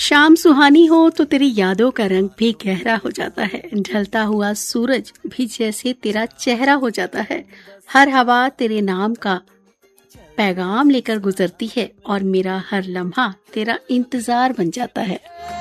शाम सुहानी हो तो तेरी यादों का रंग भी गहरा हो जाता है। ढलता हुआ सूरज भी जैसे तेरा चेहरा हो जाता है। हर हवा तेरे नाम का पैगाम लेकर गुजरती है और मेरा हर लम्हा तेरा इंतजार बन जाता है।